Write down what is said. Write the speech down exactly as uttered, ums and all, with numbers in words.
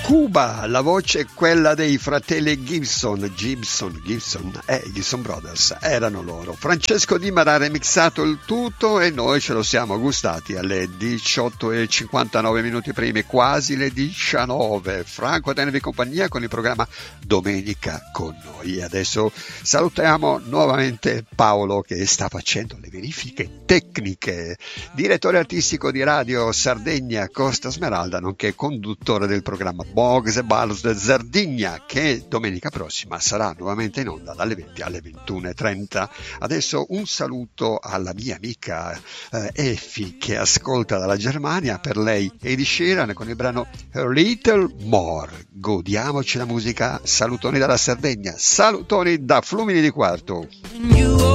Cuba, la voce è quella dei fratelli Gibson, Gibson, Gibson, eh, Gibson Brothers, erano loro. Francesco Di Mara ha remixato il tutto e noi ce lo siamo gustati alle diciotto e cinquantanove minuti primi, quasi le diciannove. Franco a tenervi compagnia con il programma Domenica con noi. Adesso salutiamo nuovamente Paolo che sta facendo le verifiche tecniche, direttore artistico di Radio Sardegna Costa Smeralda, nonché conduttore del programma Bogs e Bars de Sardegna, che domenica prossima sarà nuovamente in onda dalle venti alle ventuno e trenta. Adesso un saluto alla mia amica eh, Effi che ascolta dalla Germania, per lei Ed Sheeran con il brano A Little More. Godiamoci la musica. Salutoni dalla Sardegna, salutoni da Flumini di Quarto.